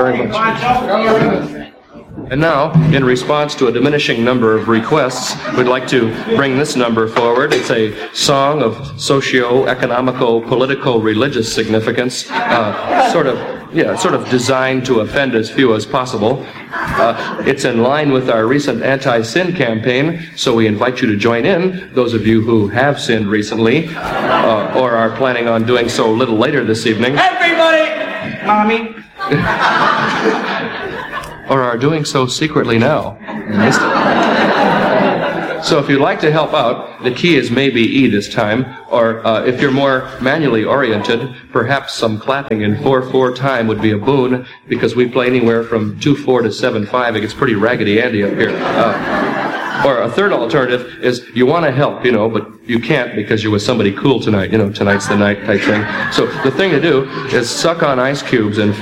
very much. And now, in response to a diminishing number of requests, we'd like to bring this number forward. It's a song of socio-economical, political, religious significance, sort of designed to offend as few as possible. It's in line with our recent anti-sin campaign, so we invite you to join in, those of you who have sinned recently, or are planning on doing so a little later this evening. Everybody! Mommy? Or are doing so secretly now. So if you'd like to help out, the key is maybe E this time, or if you're more manually oriented, perhaps some clapping in 4/4 time would be a boon, because we play anywhere from 2/4 to 7/5. It gets pretty raggedy Andy up here. Or a third alternative is you want to help, but you can't because you're with somebody cool tonight. Tonight's the night type thing. So the thing to do is suck on ice cubes in